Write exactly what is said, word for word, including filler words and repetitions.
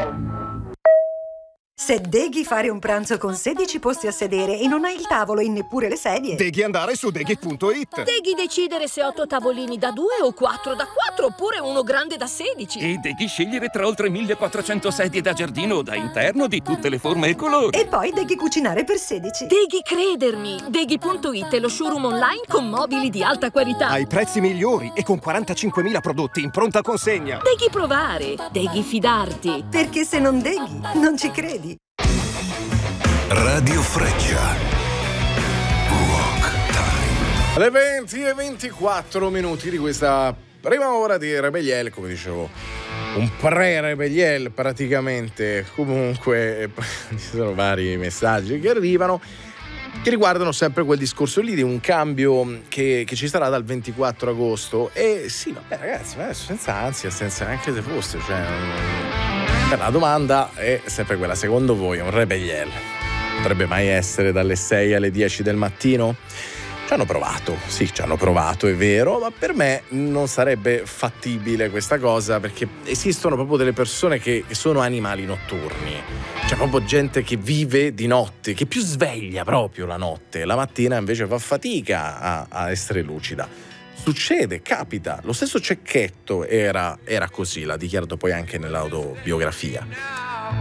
Se deghi fare un pranzo con sedici posti a sedere e non hai il tavolo e neppure le sedie, Deghi andare su deghi punto it. Deghi decidere se otto tavolini da due o quattro da quattro oppure uno grande da sedici. E Deghi scegliere tra oltre millequattrocento sedie da giardino o da interno di tutte le forme e colori. e poi deghi cucinare per sedici. Deghi credermi. Deghi punto it è lo showroom online con mobili di alta qualità. Ai prezzi migliori e con quarantacinquemila prodotti in pronta consegna. Deghi provare. Deghi fidarti. Perché se non deghi, non ci credi. Radio Freccia. Rock Time. Alle venti e ventiquattro minuti di questa prima ora di Rebeliel, come dicevo, un pre-Rebeliel praticamente. Comunque ci sono vari messaggi che arrivano che riguardano sempre quel discorso lì di un cambio che, che ci sarà dal ventiquattro agosto. E sì, vabbè ragazzi, senza ansia, senza neanche se fosse, cioè, la domanda è sempre quella: secondo voi un Rebeliel potrebbe mai essere dalle sei alle dieci del mattino? Ci hanno provato, sì, ci hanno provato, è vero, ma per me non sarebbe fattibile questa cosa, perché esistono proprio delle persone che, che sono animali notturni. C'è proprio gente che vive di notte, che più sveglia proprio la notte, la mattina invece fa fatica a, a essere lucida. Succede, capita. Lo stesso Cecchetto era, era così, l'ha dichiarato poi anche nell'autobiografia.